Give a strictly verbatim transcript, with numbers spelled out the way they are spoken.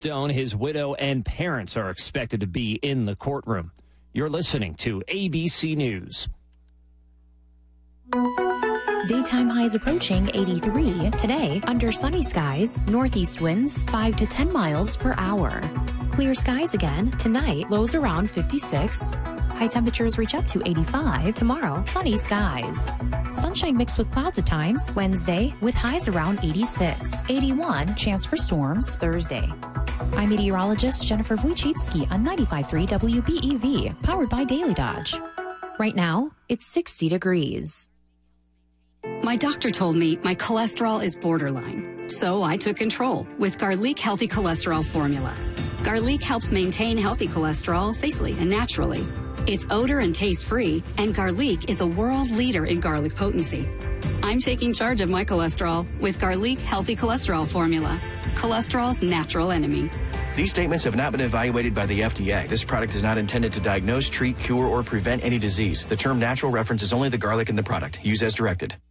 Stone, his widow, and parents are expected to be in the courtroom. You're listening to A B C News. Daytime highs approaching eighty-three. Today, under sunny skies, northeast winds five to ten miles per hour. Clear skies again. Tonight, lows around fifty-six. High temperatures reach up to eighty-five. Tomorrow, sunny skies. Sunshine mixed with clouds at times. Wednesday, with highs around eighty-six. eighty-one, chance for storms Thursday. I'm meteorologist Jennifer Wojcicki on ninety-five point three W B E V, powered by Daily Dodge. Right now, it's sixty degrees. My doctor told me my cholesterol is borderline, so I took control with Garlic Healthy Cholesterol Formula. Garlic helps maintain healthy cholesterol safely and naturally. It's odor and taste-free, and Garlic is a world leader in garlic potency. I'm taking charge of my cholesterol with Garlic Healthy Cholesterol Formula, cholesterol's natural enemy. These statements have not been evaluated by the F D A. This product is not intended to diagnose, treat, cure, or prevent any disease. The term natural references only the garlic in the product. Use as directed.